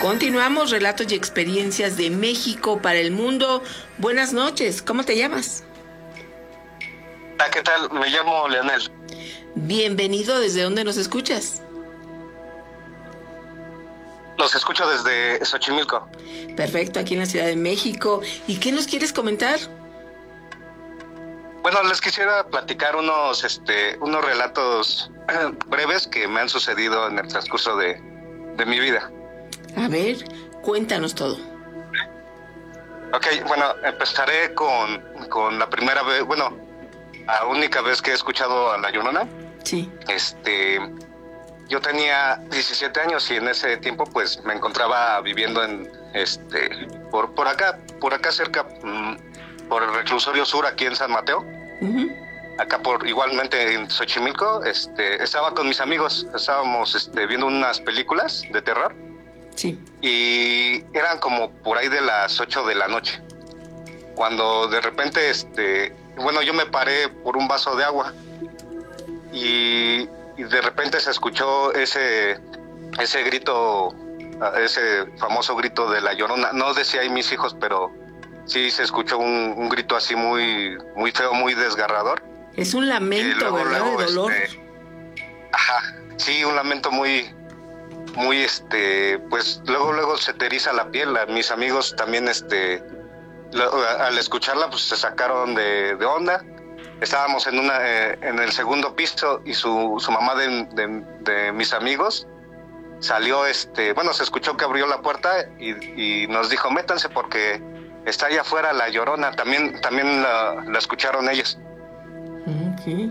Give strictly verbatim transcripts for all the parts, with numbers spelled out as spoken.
Continuamos, relatos y experiencias de México para el mundo. Buenas noches, ¿cómo te llamas? Ah, ¿qué tal? Me llamo Leonel. Bienvenido, ¿desde dónde nos escuchas? Los escucho desde Xochimilco. Perfecto, aquí en la Ciudad de México. ¿Y qué nos quieres comentar? Bueno, les quisiera platicar unos, este, unos relatos breves que me han sucedido en el transcurso de, de mi vida. A ver, cuéntanos todo. Ok, bueno, empezaré con, con la primera vez, bueno, la única vez que he escuchado a La Llorona. Sí. Este, yo tenía diecisiete años y en ese tiempo pues me encontraba viviendo en, este, por, por acá, por acá cerca, mmm, por el Reclusorio Sur, aquí en San Mateo. Uh-huh. Acá por igualmente en Xochimilco, este, estaba con mis amigos, estábamos este, viendo unas películas de terror. Sí. Y eran como por ahí de las ocho de la noche, cuando de repente, este, bueno, yo me paré por un vaso de agua y, y de repente se escuchó ese, ese grito, ese famoso grito de La Llorona. No decía ahí mis hijos, pero sí se escuchó un, un grito así muy, muy feo, muy desgarrador. Es un lamento, luego, ¿verdad? Luego, de dolor. Este, ajá, sí, un lamento muy, muy, este, pues luego, luego se te eriza la piel. Mis amigos también, este, lo, al escucharla, pues se sacaron de, de onda. Estábamos en una, eh, en el segundo piso y su, su mamá de, de, de mis amigos salió, este, bueno, se escuchó que abrió la puerta y, y nos dijo, métanse porque está allá afuera La Llorona. También, también la, la escucharon ellos. Okay.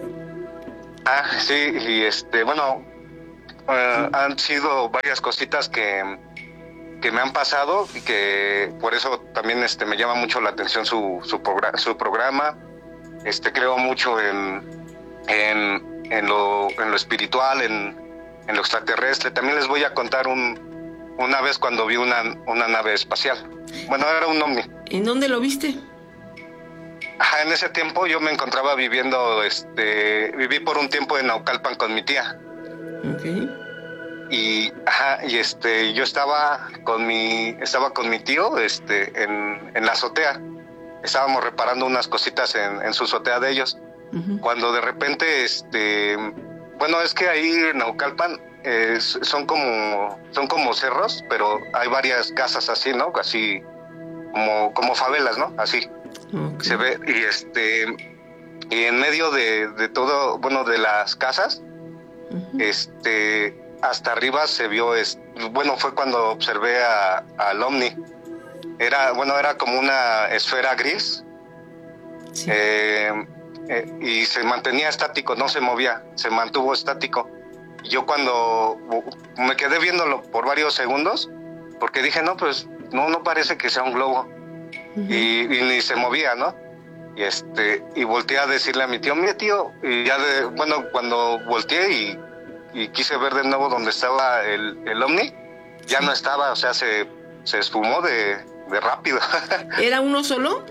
Ah, sí, y este, bueno, uh, han sido varias cositas que, que me han pasado y que por eso también este, me llama mucho la atención su, su, progr- su programa. Este, creo mucho en, en, en, lo, en lo espiritual, en, en lo extraterrestre. También les voy a contar un, una vez cuando vi una, una nave espacial. Bueno, era un ovni. ¿En dónde lo viste? Ajá, en ese tiempo yo me encontraba viviendo, este, viví por un tiempo en Naucalpan con mi tía. Okay. Y, ajá, y este, yo estaba con mi, estaba con mi tío, este, en, en la azotea. Estábamos reparando unas cositas en, en su azotea de ellos. Uh-huh. Cuando de repente, este, bueno, es que ahí en Naucalpan eh, son como, son como cerros, pero hay varias casas así, ¿no? Así como, como favelas, ¿no? Así. Okay. Se ve, y este, y en medio de, de todo, bueno, de las casas, uh-huh. este, hasta arriba se vio, es, bueno, fue cuando observé a, al ovni. Era, bueno, era como una esfera gris. Sí. eh, eh, y se mantenía estático, no se movía, se mantuvo estático. Y yo cuando me quedé viéndolo por varios segundos, porque dije, no, pues no, no parece que sea un globo. Uh-huh. y, y ni se movía, ¿no? Y este, y volteé a decirle a mi tío, mira tío, y ya de, bueno, cuando volteé y, y quise ver de nuevo donde estaba el, el ovni, ya sí. No estaba, o sea, se, se esfumó de, de rápido. ¿Era uno solo?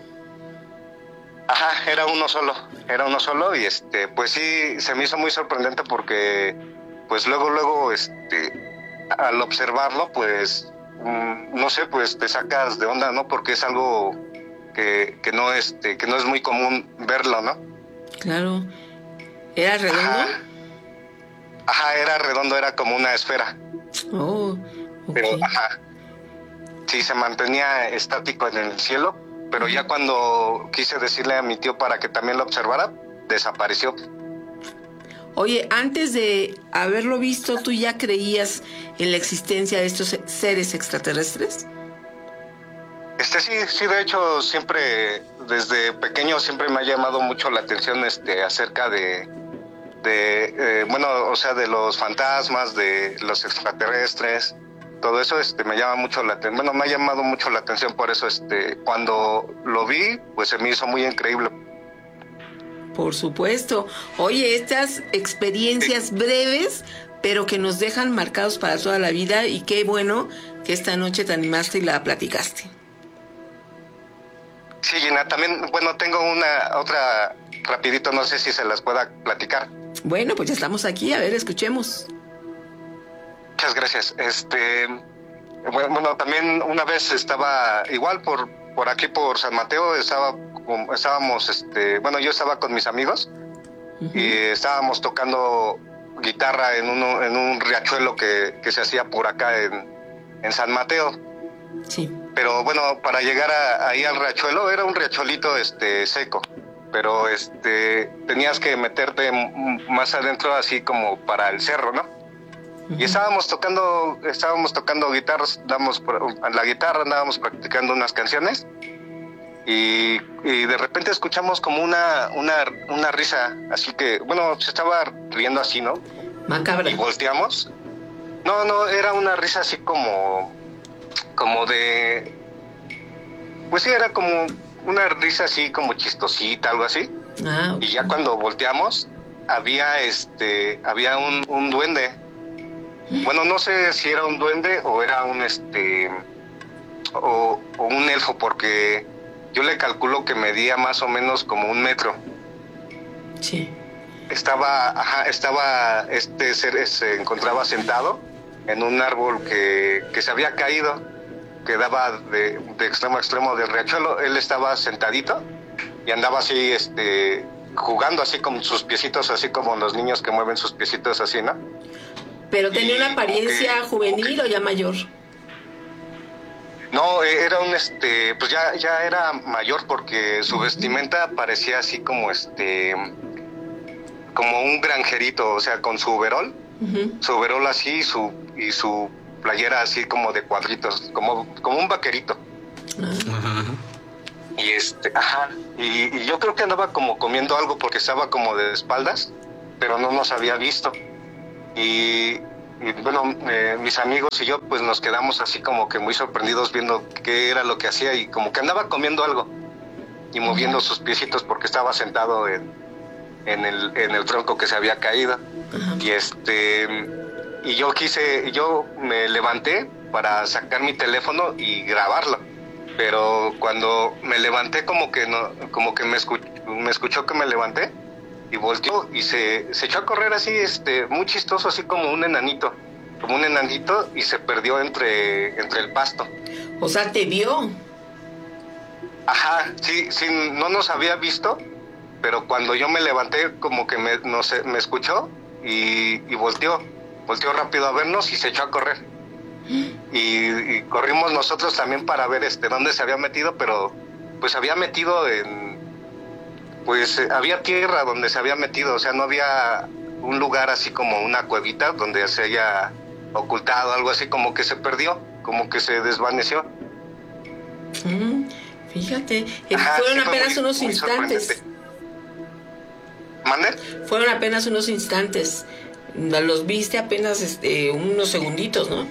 Ajá, era uno solo, era uno solo y este, pues sí, se me hizo muy sorprendente porque, pues luego, luego, este, al observarlo, pues, no sé, pues te sacas de onda, ¿no? Porque es algo que, que no este, que no es muy común verlo, ¿no? Claro. ¿Era redondo? Ajá, ajá era redondo, era como una esfera. Oh, okay. Pero, ajá, sí, se mantenía estático en el cielo, pero ya cuando quise decirle a mi tío para que también lo observara, desapareció. Oye, antes de haberlo visto, ¿tú ya creías en la existencia de estos seres extraterrestres? Este sí, sí, de hecho, siempre, desde pequeño, siempre me ha llamado mucho la atención este, acerca de, de eh, bueno, o sea, de los fantasmas, de los extraterrestres, todo eso este, me llama mucho la atención, bueno, me ha llamado mucho la atención, por eso este, cuando lo vi, pues se me hizo muy increíble. Por supuesto. Oye, estas experiencias sí. breves, pero que nos dejan marcados para toda la vida, y qué bueno que esta noche te animaste y la platicaste. Sí, Gina, también, bueno, tengo una otra rapidito, no sé si se las pueda platicar. Bueno, pues ya estamos aquí, a ver, escuchemos. Muchas gracias. Este, bueno, bueno, también una vez estaba igual por por aquí por San Mateo, estaba estábamos este, bueno, yo estaba con mis amigos uh-huh. y estábamos tocando guitarra en uno en un riachuelo que, que se hacía por acá en, en San Mateo. Sí. Pero bueno, para llegar a, ahí al riachuelo era un riachuelito este seco, pero este tenías que meterte más adentro así como para el cerro, ¿no? Uh-huh. Y estábamos tocando, estábamos tocando guitarras, damos la guitarra, andábamos practicando unas canciones y, y de repente escuchamos como una, una, una risa, así que, bueno, se estaba riendo así, ¿no? Macabra. Y volteamos. No, no, era una risa así como, como de, pues sí, era como una risa así como chistosita, algo así. Ah, okay. Y ya cuando volteamos, había este, había un, un duende. Bueno, no sé si era un duende o era un este o, o un elfo, porque yo le calculo que medía más o menos como un metro. Sí. Estaba, ajá, estaba este ser se encontraba sentado en un árbol que, que se había caído, que daba de, de extremo a extremo del riachuelo. Él estaba sentadito y andaba así, este, jugando así con sus piecitos, así como los niños que mueven sus piecitos así, ¿no? ¿Pero tenía una apariencia okay. juvenil o ya mayor? No, era un este, pues ya, ya era mayor, porque su vestimenta parecía así como este, como un granjerito, o sea, con su overol, uh-huh. su overol así, su, y su playera así como de cuadritos, como, como un vaquerito. Uh-huh. Y este, ajá, y, y yo creo que andaba como comiendo algo porque estaba como de espaldas, pero no nos había visto. Y, y bueno, eh, mis amigos y yo pues nos quedamos así como que muy sorprendidos viendo qué era lo que hacía, y como que andaba comiendo algo y moviendo sus piecitos porque estaba sentado en, en, el, en el tronco que se había caído. Uh-huh. Y este y yo quise, yo me levanté para sacar mi teléfono y grabarlo, pero cuando me levanté como que no, como que me escuchó, me escuchó que me levanté y volteó y se, se echó a correr así, este, muy chistoso, así como un enanito, como un enanito, y se perdió entre, entre el pasto. O sea, ¿te vio? Ajá, sí, sí, no nos había visto, pero cuando yo me levanté como que me, no sé, me escuchó y, y volteó, volteó rápido a vernos y se echó a correr. Y, y corrimos nosotros también para ver este dónde se había metido, pero pues se había metido en... Pues eh, había tierra donde se había metido, o sea, no había un lugar así como una cuevita donde se haya ocultado, algo así, como que se perdió, como que se desvaneció. Mm, fíjate, Ajá, fueron sí, apenas muy, unos muy instantes. ¿Mande? Fueron apenas unos instantes. Los viste apenas este, unos segunditos, ¿no?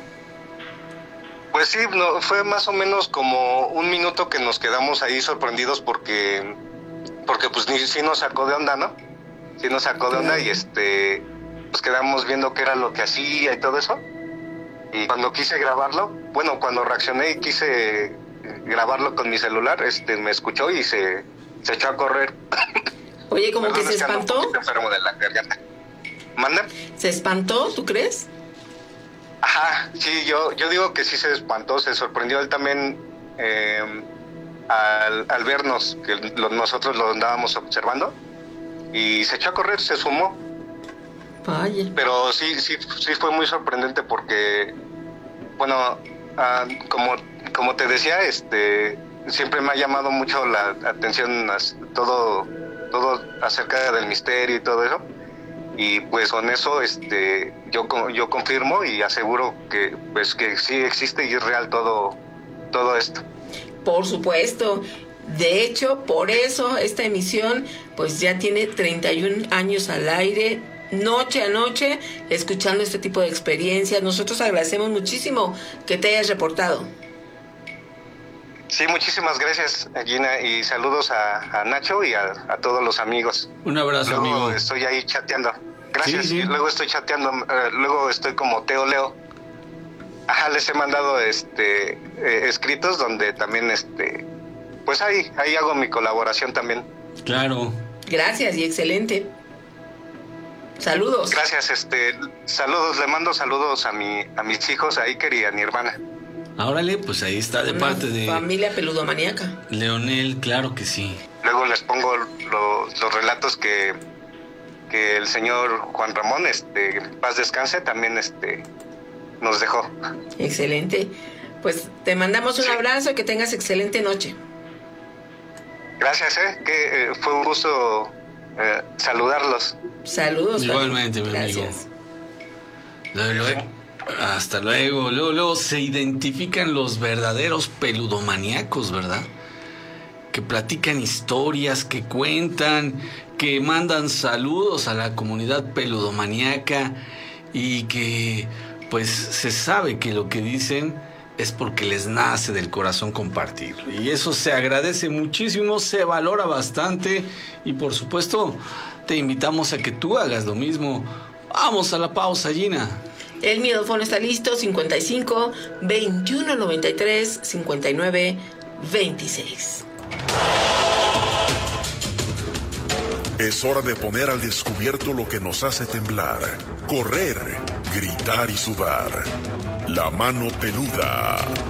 Pues sí, no, fue más o menos como un minuto que nos quedamos ahí sorprendidos porque... porque pues ni sí nos sacó de onda, ¿no? Sí nos sacó de onda y este, pues quedamos viendo qué era lo que hacía y todo eso. Y cuando quise grabarlo, bueno, cuando reaccioné y quise grabarlo con mi celular, este, me escuchó y se, se echó a correr. Oye, como que se espantó. Un enfermo de la garganta. ¿Manda? ¿Se espantó, tú crees? Ajá, sí, yo, yo digo que sí se espantó, se sorprendió él también. Eh, Al, al vernos, que lo, nosotros lo andábamos observando, y se echó a correr, se sumó. Vaya. Pero sí, sí, sí fue muy sorprendente porque, bueno, uh, como, como te decía, este, siempre me ha llamado mucho la atención todo, todo acerca del misterio y todo eso, y pues con eso, este, yo, yo confirmo y aseguro que, pues, que sí existe y es real todo, todo esto. Por supuesto. De hecho, por eso esta emisión pues ya tiene treinta y un años al aire, noche a noche, escuchando este tipo de experiencias. Nosotros agradecemos muchísimo que te hayas reportado. Sí, muchísimas gracias, Gina, y saludos a, a Nacho y a, a todos los amigos. Un abrazo, luego amigo. Estoy ahí chateando. Gracias. Sí, sí. Y luego estoy chateando, uh, luego estoy como Teo Leo. Ajá, les he mandado este eh, escritos donde también este pues ahí ahí hago mi colaboración también. Claro. Gracias y excelente. Saludos. Gracias, este saludos, le mando saludos a mi a mis hijos, a Iker y a mi hermana. Órale, pues ahí está de Una parte de... familia peludomaníaca. Leonel, claro que sí. Luego les pongo lo, los relatos que, que el señor Juan Ramón, este, en paz descanse, también este, nos dejó. Excelente. Pues te mandamos un sí. abrazo y que tengas excelente noche. Gracias, eh, que eh, fue un gusto eh, saludarlos. Saludos. Igualmente, mi Gracias. amigo. Luego, hasta luego. Luego, luego se identifican los verdaderos peludomaníacos, ¿verdad? Que platican historias, que cuentan, que mandan saludos a la comunidad peludomaníaca y que pues se sabe que lo que dicen es porque les nace del corazón compartirlo. Y eso se agradece muchísimo, se valora bastante y por supuesto te invitamos a que tú hagas lo mismo. Vamos a la pausa, Gina. El micrófono está listo, cincuenta y cinco, veintiuno noventa y tres, cincuenta y nueve, veintiséis. Es hora de poner al descubierto lo que nos hace temblar, correr, gritar y sudar. La mano peluda.